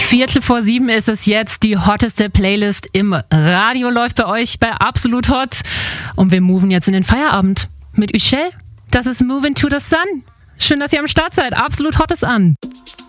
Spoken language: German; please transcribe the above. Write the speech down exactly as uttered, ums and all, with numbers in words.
Viertel vor sieben ist es jetzt. Die hotteste Playlist im Radio läuft bei euch bei Absolut Hot. Und wir moven jetzt in den Feierabend mit Uchel. Das ist Moving to the Sun. Schön, dass ihr am Start seid. Absolut Hot ist an.